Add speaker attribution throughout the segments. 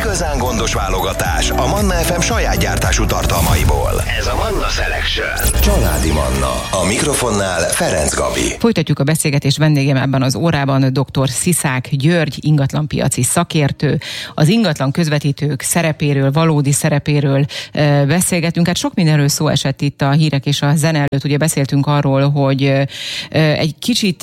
Speaker 1: igazán gondos válogatás a Manna FM saját gyártású tartalmaiból. Ez a Manna Selection. Családi Manna. A mikrofonnál Ferenc Gabi.
Speaker 2: Folytatjuk a beszélgetést, vendégem ebben az órában dr. Sziszák György, ingatlanpiaci szakértő. Az ingatlan közvetítők szerepéről, valódi szerepéről beszélgetünk. Hát sok mindenről szó esett itt a hírek és a zene előtt. Ugye beszéltünk arról, hogy egy kicsit...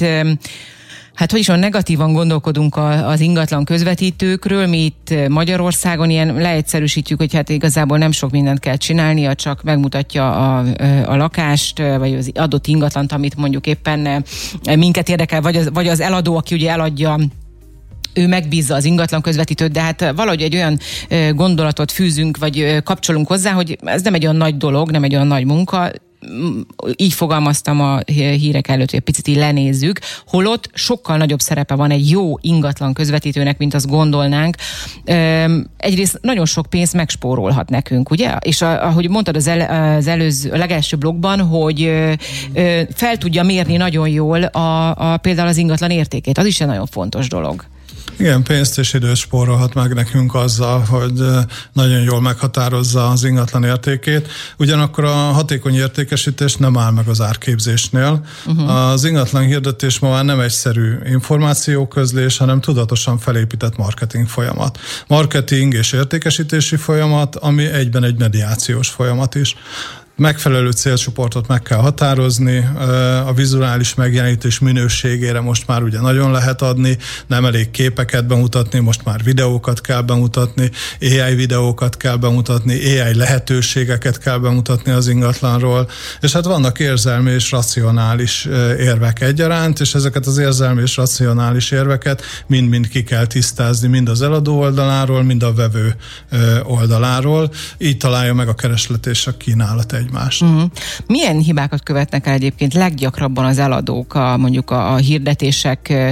Speaker 2: Hát hogy is van, negatívan gondolkodunk az ingatlan közvetítőkről, mi itt Magyarországon ilyen leegyszerűsítjük, hogy hát igazából nem sok mindent kell csinálnia, csak megmutatja a lakást, vagy az adott ingatlant, amit mondjuk éppen minket érdekel, vagy az eladó, aki ugye eladja, ő megbízza az ingatlan közvetítőt, de hát valahogy egy olyan gondolatot fűzünk, vagy kapcsolunk hozzá, hogy ez nem egy olyan nagy dolog, nem egy olyan nagy munka. Így fogalmaztam a hírek előtt, hogy egy picit így lenézzük, holott sokkal nagyobb szerepe van egy jó ingatlan közvetítőnek, mint azt gondolnánk. Egyrészt nagyon sok pénzt megspórolhat nekünk, ugye? És ahogy mondtad a legelső blogban, hogy fel tudja mérni nagyon jól például az ingatlan értékét. Az is egy nagyon fontos dolog.
Speaker 3: Igen, pénzt és időt spórolhat meg nekünk azzal, hogy nagyon jól meghatározza az ingatlan értékét. Ugyanakkor a hatékony értékesítés nem áll meg az árképzésnél. Az ingatlan hirdetés ma már nem egyszerű információközlés, hanem tudatosan felépített marketing folyamat. Marketing és értékesítési folyamat, ami egyben egy mediációs folyamat is. Megfelelő célcsoportot meg kell határozni, a vizuális megjelenítés minőségére most már ugye nagyon lehet adni, nem elég képeket bemutatni, most már videókat kell bemutatni, AI videókat kell bemutatni, AI lehetőségeket kell bemutatni az ingatlanról, és hát vannak érzelmi és racionális érvek egyaránt, és ezeket az érzelmi és racionális érveket mind-mind ki kell tisztázni, mind az eladó oldaláról, mind a vevő oldaláról, így találja meg a kereslet és a kínálat egymást.
Speaker 2: Milyen hibákat követnek el egyébként leggyakrabban az eladók mondjuk a hirdetéseknél,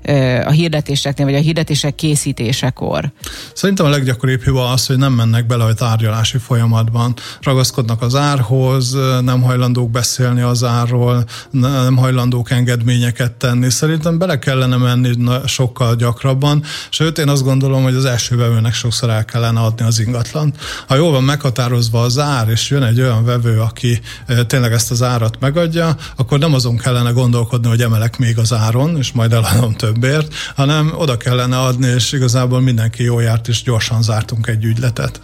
Speaker 2: vagy a hirdetések készítésekor?
Speaker 3: Szerintem a leggyakoribb hiba az, hogy nem mennek bele a tárgyalási folyamatban. Ragaszkodnak az árhoz, nem hajlandók beszélni az árról, nem hajlandók engedményeket tenni. Szerintem bele kellene menni sokkal gyakrabban, sőt én azt gondolom, hogy az első vevőnek sokszor el kellene adni az ingatlant. Ha jól van meghatározva az ár, és jön egy olyan vevő, aki tényleg ezt az árat megadja, akkor nem azon kellene gondolkodni, hogy emelek még az áron, és majd eladom többért, hanem oda kellene adni, és igazából mindenki jól járt, és gyorsan zártunk egy ügyletet.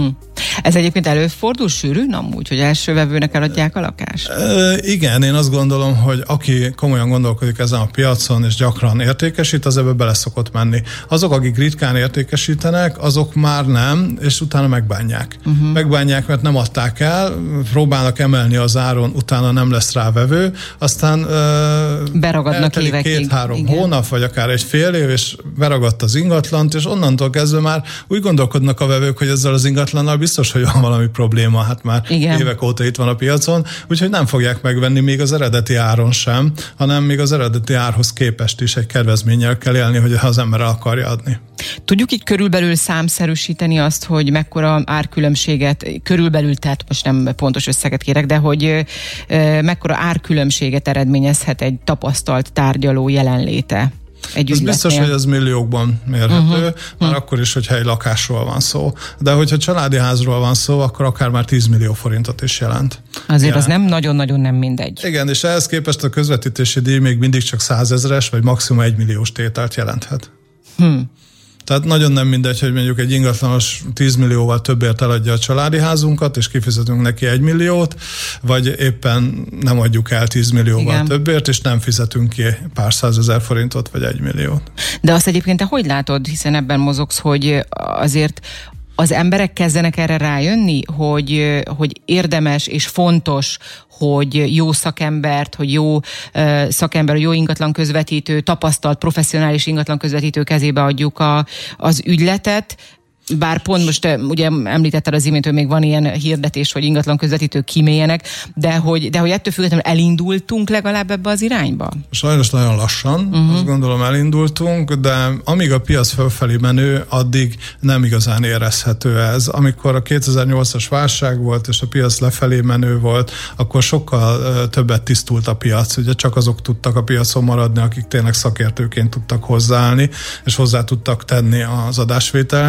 Speaker 2: Ez egyébként előfordul sűrűn amúgy, hogy első vevőnek eladják a lakást?
Speaker 3: Igen, én azt gondolom, hogy aki komolyan gondolkodik ezen a piacon, és gyakran értékesít, az ebbe bele szokott menni. Azok, akik ritkán értékesítenek, azok már nem, és utána megbánják. Megbánják, mert nem adták el, próbálnak emelni az áron, utána nem lesz rá vevő, aztán
Speaker 2: beragadnak évekig.
Speaker 3: 2-3 hónap, vagy akár egy fél év, és beragadt az ingatlant, és onnantól kezdve már úgy gondolkodnak a vevők, hogy ezzel az ingatlannal biztos, hogy van valami probléma, hát már évek óta itt van a piacon, úgyhogy nem fogják megvenni még az eredeti áron sem, hanem még az eredeti árhoz képest is egy kedvezménnyel kell élni, hogy az ember el akarja adni.
Speaker 2: Tudjuk itt körülbelül számszerűsíteni azt, hogy mekkora árkülönbséget, körülbelül, tehát most nem pontos összeget kérek, de hogy mekkora árkülönbséget eredményezhet egy tapasztalt tárgyaló jelenléte? Ez
Speaker 3: biztos, hogy ez milliókban mérhető, már akkor is, hogyha egy lakásról van szó. De hogyha családi házról van szó, akkor akár már 10 millió forintot is jelent.
Speaker 2: Azért az nem nagyon-nagyon nem mindegy.
Speaker 3: Igen, és ehhez képest a közvetítési díj még mindig csak 100 000-es, vagy maximum 1 milliós tételt jelenthet. Tehát nagyon nem mindegy, hogy mondjuk egy ingatlanos 10 millióval többért eladja a családi házunkat, és kifizetünk neki 1 milliót, vagy éppen nem adjuk el 10 millióval többért, és nem fizetünk ki pár 100 000 forintot, vagy 1 milliót.
Speaker 2: De azt egyébként te hogy látod, hiszen ebben mozogsz, hogy azért az emberek kezdenek erre rájönni, hogy érdemes és fontos, hogy jó szakembert, hogy jó szakember, jó ingatlan közvetítő, tapasztalt, professzionális ingatlan közvetítő kezébe adjuk az ügyletet, bár pont most ugye említetted az imént, hogy még van ilyen hirdetés, hogy ingatlan közvetítők kimélyenek, de hogy ettől függetlenül elindultunk legalább ebbe az irányba?
Speaker 3: Sajnos nagyon lassan, azt gondolom elindultunk, de amíg a piac fölfelé menő, addig nem igazán érezhető ez. Amikor a 2008-as válság volt, és a piac lefelé menő volt, akkor sokkal többet tisztult a piac. Ugye csak azok tudtak a piacon maradni, akik tényleg szakértőként tudtak hozzáállni, és hozzá tudtak tenni az adásvételhez.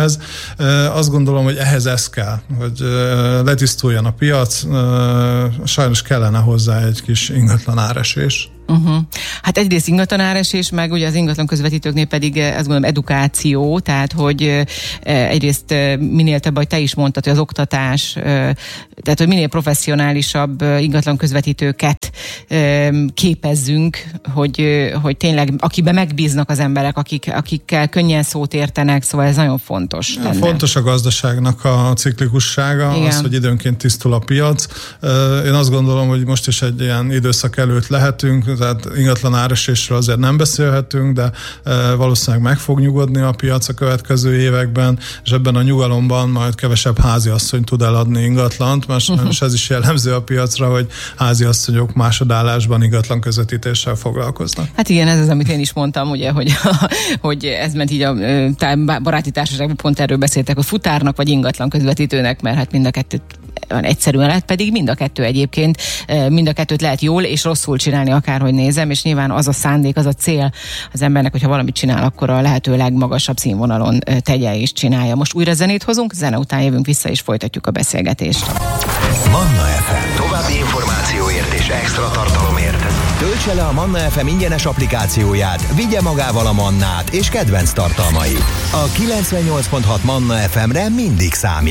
Speaker 3: Azt gondolom, hogy ehhez ez kell, hogy letisztuljon a piac, sajnos kellene hozzá egy kis ingatlan áresés.
Speaker 2: Hát egyrészt ingatlan áresés, meg ugye az ingatlan közvetítőknél pedig azt gondolom edukáció, tehát hogy egyrészt minél több, ahogy te is mondtad, hogy az oktatás, tehát hogy minél professzionálisabb ingatlan közvetítőket képezzünk, hogy tényleg akiben megbíznak az emberek, akikkel könnyen szót értenek, szóval ez nagyon fontos lenne.
Speaker 3: Fontos a gazdaságnak a ciklikussága, igen. Az, hogy időnként tisztul a piac. Én azt gondolom, hogy most is egy ilyen időszak előtt lehetünk, tehát ingatlan áresésről azért nem beszélhetünk, de valószínűleg meg fog nyugodni a piac a következő években, és ebben a nyugalomban majd kevesebb háziasszony tud eladni ingatlant, mert sajnos ez is jellemző a piacra, hogy háziasszonyok másodállásban ingatlan közvetítéssel foglalkoznak.
Speaker 2: Hát igen, ez az, amit én is mondtam, ugye, hogy ez ment így a baráti társaságban, pont erről beszéltek, hogy futárnak vagy ingatlan közvetítőnek, mert hát mind a kettőt egyszerűen lehet, pedig mind a kettő egyébként, mind a kettőt lehet jól és rosszul csinálni, akárhogy nézem, és nyilván az a szándék, az a cél az embernek, hogyha valamit csinál, akkor a lehető legmagasabb színvonalon tegye és csinálja. Most újra zenét hozunk, zene után jövünk vissza és folytatjuk a beszélgetést.
Speaker 1: Manna FM. További információért és extra tartalomért töltse le a Manna FM ingyenes applikációját, vigye magával a Mannát és kedvenc tartalmait. A 98.6 Manna FM-re mindig számít.